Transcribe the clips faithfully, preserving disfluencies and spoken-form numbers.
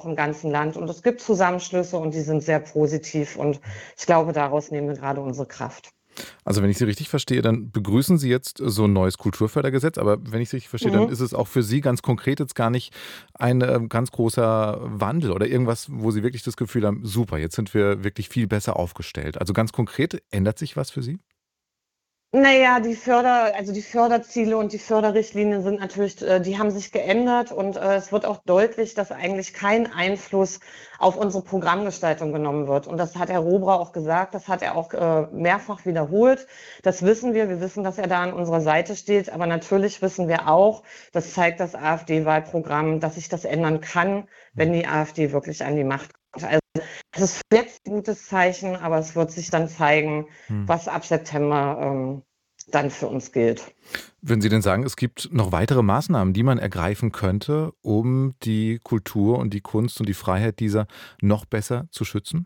auch im ganzen Land. Und es gibt Zusammenschlüsse und die sind sehr positiv. Und ich glaube, daraus nehmen wir gerade unsere Kraft. Also wenn ich Sie richtig verstehe, dann begrüßen Sie jetzt so ein neues Kulturfördergesetz. Aber wenn ich Sie richtig verstehe, dann Mhm. ist es auch für Sie ganz konkret jetzt gar nicht ein ähm, ganz großer Wandel oder irgendwas, wo Sie wirklich das Gefühl haben, super, jetzt sind wir wirklich viel besser aufgestellt. Also ganz konkret, ändert sich was für Sie? Na ja, die Förder also die Förderziele und die Förderrichtlinien sind natürlich äh, die haben sich geändert und, äh, es wird auch deutlich, dass eigentlich kein Einfluss auf unsere Programmgestaltung genommen wird. Und das hat Herr Robra auch gesagt, das hat er auch, äh, mehrfach wiederholt. Das wissen wir. Wir wissen, dass er da an unserer Seite steht. Aber natürlich wissen wir auch, das zeigt das AfD-Wahlprogramm, dass sich das ändern kann, wenn die AfD wirklich an die Macht kommt. Also, es ist jetzt ein gutes Zeichen, aber es wird sich dann zeigen, Hm. was ab September ähm, dann für uns gilt. Würden Sie denn sagen, es gibt noch weitere Maßnahmen, die man ergreifen könnte, um die Kultur und die Kunst und die Freiheit dieser noch besser zu schützen?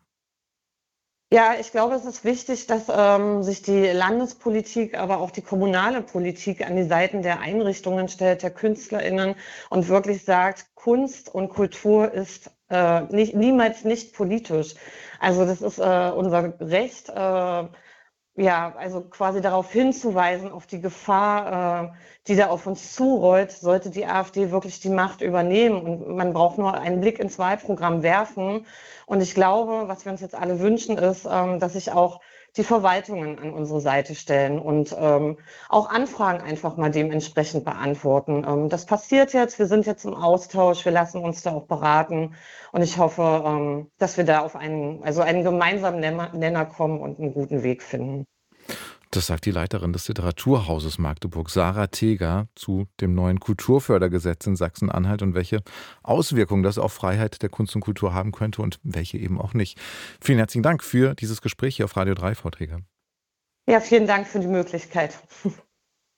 Ja, ich glaube, es ist wichtig, dass ähm, sich die Landespolitik, aber auch die kommunale Politik an die Seiten der Einrichtungen stellt, der KünstlerInnen und wirklich sagt, Kunst und Kultur ist äh, nicht, niemals nicht politisch. Also das ist äh, unser Recht. Äh, Ja, also quasi darauf hinzuweisen, auf die Gefahr, äh, die da auf uns zurollt, sollte die AfD wirklich die Macht übernehmen. Und man braucht nur einen Blick ins Wahlprogramm werfen. Und ich glaube, was wir uns jetzt alle wünschen, ist, ähm, dass sich auch die Verwaltungen an unsere Seite stellen und ähm, auch Anfragen einfach mal dementsprechend beantworten. Ähm, das passiert jetzt, wir sind jetzt im Austausch, wir lassen uns da auch beraten. Und ich hoffe, ähm, dass wir da auf einen, also einen gemeinsamen Nenner Nenner kommen und einen guten Weg finden. Das sagt die Leiterin des Literaturhauses Magdeburg, Sarah Teger, zu dem neuen Kulturfördergesetz in Sachsen-Anhalt und welche Auswirkungen das auf Freiheit der Kunst und Kultur haben könnte und welche eben auch nicht. Vielen herzlichen Dank für dieses Gespräch hier auf Radio drei, Frau Teger. Ja, vielen Dank für die Möglichkeit.